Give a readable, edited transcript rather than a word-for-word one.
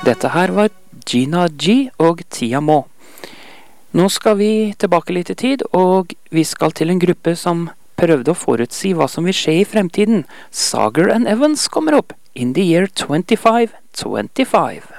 Dette her var Gina G og Tia Må. Nå skal vi tilbake litt i tid, og vi skal til en gruppe som prøvde å forutsi hva som vil skje i fremtiden. Sager and Evans kommer opp, In the Year 2525.